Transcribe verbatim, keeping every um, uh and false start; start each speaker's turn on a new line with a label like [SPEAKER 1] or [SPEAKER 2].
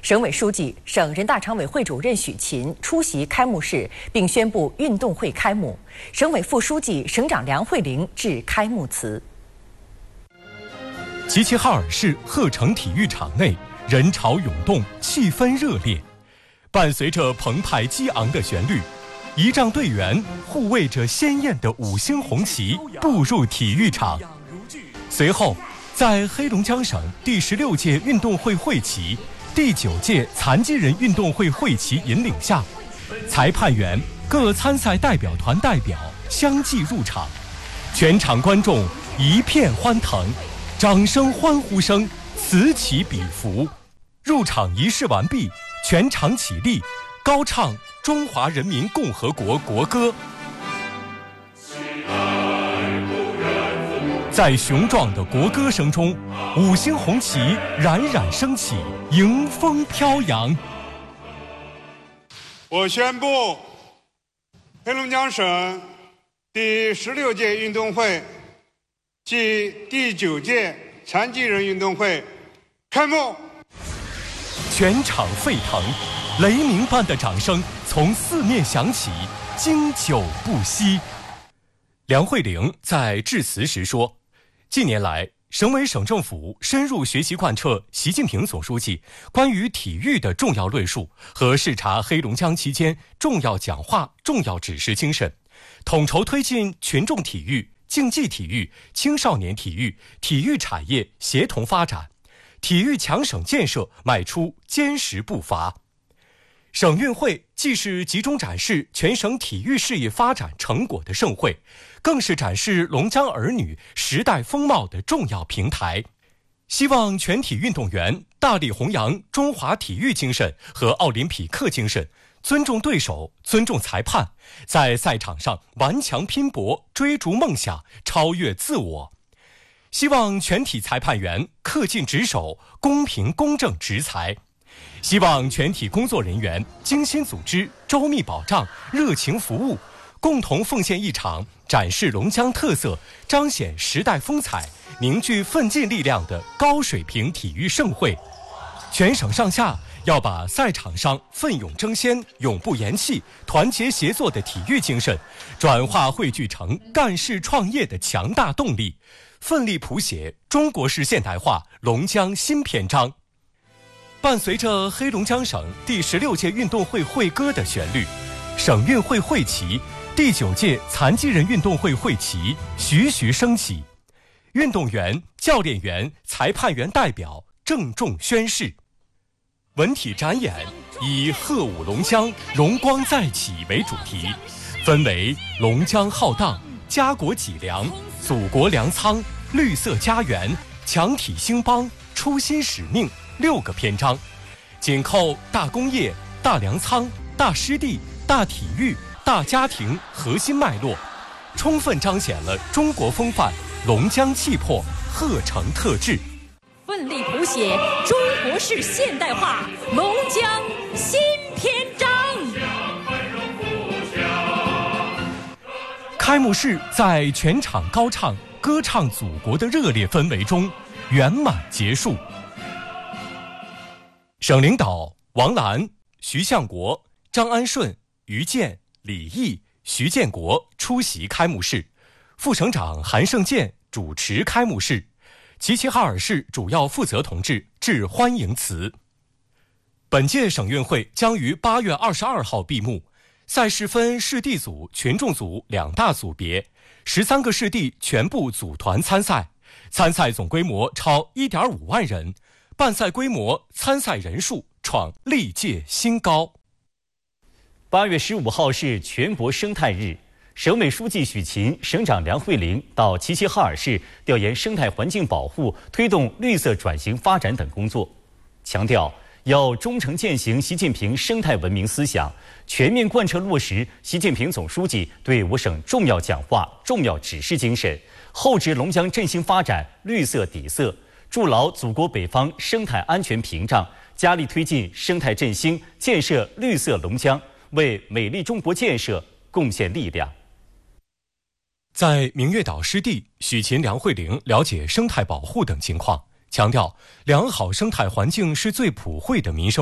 [SPEAKER 1] 省委书记、省人大常委会主任许勤出席开幕式，并宣布运动会开幕。省委副书记、省长梁慧玲致开幕词。
[SPEAKER 2] 齐齐哈尔市鹤城体育场内人潮涌动，气氛热烈。伴随着澎湃激昂的旋律，仪仗队员护卫着鲜艳的五星红旗步入体育场。随后，在黑龙江省第十六届运动会会旗、第九届残疾人运动会会旗引领下，裁判员、各参赛代表团代表相继入场，全场观众一片欢腾，掌声欢呼声此起彼伏。入场仪式完毕，全场起立，高唱中华人民共和国国歌。在雄壮的国歌声中，五星红旗冉冉升起，迎风飘扬。
[SPEAKER 3] 我宣布，黑龙江省第十六届运动会暨第九届残疾人运动会开幕。
[SPEAKER 2] 全场沸腾，雷鸣般的掌声从四面响起，经久不息。梁慧玲在致辞时说，近年来，省委省政府深入学习贯彻习近平总书记关于体育的重要论述和视察黑龙江期间重要讲话、重要指示精神，统筹推进群众体育、竞技体育、青少年体育、体育产业协同发展，体育强省建设迈出坚实步伐。省运会既是集中展示全省体育事业发展成果的盛会，更是展示龙江儿女时代风貌的重要平台。希望全体运动员大力弘扬中华体育精神和奥林匹克精神，尊重对手，尊重裁判，在赛场上顽强拼搏，追逐梦想，超越自我。希望全体裁判员恪尽职守，公平公正执裁。希望全体工作人员精心组织，周密保障，热情服务，共同奉献一场展示龙江特色、彰显时代风采、凝聚奋进力量的高水平体育盛会。全省上下要把赛场上奋勇争先、永不言弃、团结协作的体育精神，转化汇聚成干事创业的强大动力，奋力谱写中国式现代化龙江新篇章。伴随着黑龙江省第十六届运动会会歌的旋律，省运会会旗、第九届残疾人运动会会旗徐徐升起，运动员、教练员、裁判员代表郑重宣誓。文体展演以鹤舞龙江，荣光再起为主题，分为龙江浩荡、家国脊梁、祖国粮仓、绿色家园、强体兴邦、初心使命六个篇章，紧扣大工业、大粮仓、大湿地、大体育、大家庭核心脉络，充分彰显了中国风范、龙江气魄、鹤城特质，
[SPEAKER 4] 奋力谱写中国式现代化龙江新篇章。
[SPEAKER 2] 开幕式在全场高唱、歌唱祖国的热烈氛围中圆满结束。省领导王澜、徐向国、张安顺、于健、李毅、徐建国出席开幕式，副省长韩胜建主持开幕式，齐齐哈尔市主要负责同志致欢迎词。本届省运会将于八月二十二号闭幕，赛事分市地组、群众组两大组别，十三个市地全部组团参赛，参赛总规模超一点五万人，办赛规模、参赛人数创历届新高。
[SPEAKER 5] 八月十五号是全国生态日，省委书记许勤、省长梁慧玲到齐齐哈尔市调研生态环境保护、推动绿色转型发展等工作，强调要忠诚践行习近平生态文明思想，全面贯彻落实习近平总书记对我省重要讲话、重要指示精神，厚植龙江振兴发展绿色底色，筑牢祖国北方生态安全屏障，加力推进生态振兴，建设绿色龙江，为美丽中国建设贡献力量。
[SPEAKER 2] 在明月岛湿地，许勤、梁慧玲了解生态保护等情况，强调良好生态环境是最普惠的民生